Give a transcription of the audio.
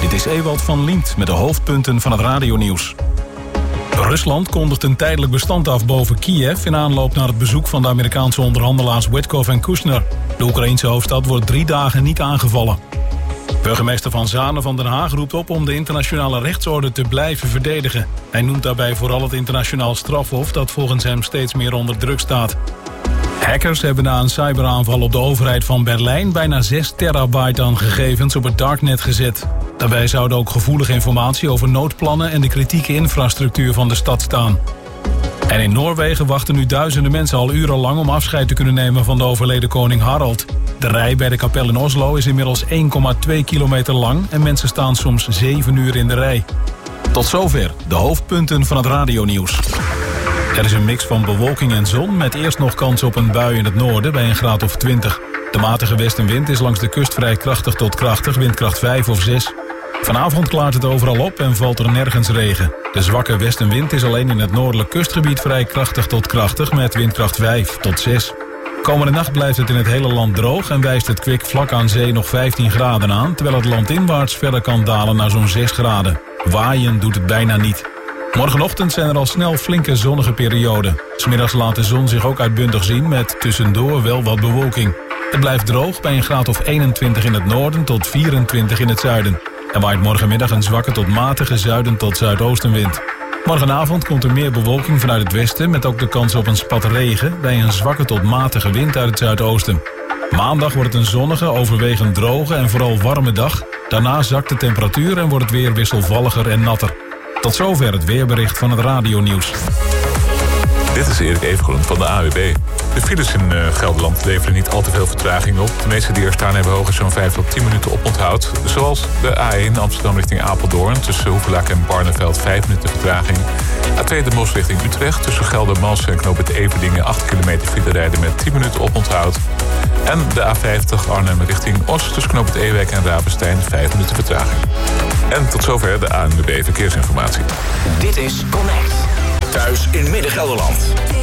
Dit is Ewald van Liemt met de hoofdpunten van het radionieuws. Rusland kondigt een tijdelijk bestand af boven Kiev in aanloop naar het bezoek van de Amerikaanse onderhandelaars Witkoff en Kushner. De Oekraïense hoofdstad wordt 3 dagen niet aangevallen. Burgemeester Van Zanen van Den Haag roept op om de internationale rechtsorde te blijven verdedigen. Hij noemt daarbij vooral het internationaal strafhof dat volgens hem steeds meer onder druk staat. Hackers hebben na een cyberaanval op de overheid van Berlijn bijna 6 terabyte aan gegevens op het darknet gezet. Daarbij zouden ook gevoelige informatie over noodplannen en de kritieke infrastructuur van de stad staan. En in Noorwegen wachten nu duizenden mensen al urenlang om afscheid te kunnen nemen van de overleden koning Harald. De rij bij de kapel in Oslo is inmiddels 1,2 kilometer lang en mensen staan soms 7 uur in de rij. Tot zover de hoofdpunten van het radionieuws. Er is een mix van bewolking en zon met eerst nog kans op een bui in het noorden bij een graad of 20. De matige westenwind is langs de kust vrij krachtig tot krachtig, windkracht 5 of 6. Vanavond klaart het overal op en valt er nergens regen. De zwakke westenwind is alleen in het noordelijk kustgebied vrij krachtig tot krachtig met windkracht 5 tot 6. Komende nacht blijft het in het hele land droog en wijst het kwik vlak aan zee nog 15 graden aan, terwijl het landinwaarts verder kan dalen naar zo'n 6 graden. Waaien doet het bijna niet. Morgenochtend zijn er al snel flinke zonnige perioden. 's Middags laat de zon zich ook uitbundig zien met tussendoor wel wat bewolking. Het blijft droog bij een graad of 21 in het noorden tot 24 in het zuiden. Er waait morgenmiddag een zwakke tot matige zuiden tot zuidoostenwind. Morgenavond komt er meer bewolking vanuit het westen met ook de kans op een spat regen bij een zwakke tot matige wind uit het zuidoosten. Maandag wordt het een zonnige, overwegend droge en vooral warme dag. Daarna zakt de temperatuur en wordt het weer wisselvalliger en natter. Tot zover het weerbericht van het radionieuws. Dit is Erik Evengroen van de AWB. De files in Gelderland leveren niet al te veel vertraging op. De meeste die er staan hebben hooguit zo'n 5 tot 10 minuten oponthoud. Zoals de A1 Amsterdam richting Apeldoorn. Tussen Hoevelaak en Barneveld 5 minuten vertraging. A2 de Bosch richting Utrecht. Tussen Geldermalsen en Knoop het Everdingen 8 kilometer file rijden met 10 minuten oponthoud. En de A50 Arnhem richting Os. Tussen Knoop het Ewijk en Ravenstein 5 minuten vertraging. En tot zover de ANWB Verkeersinformatie. Dit is Connect. Thuis in Midden-Gelderland.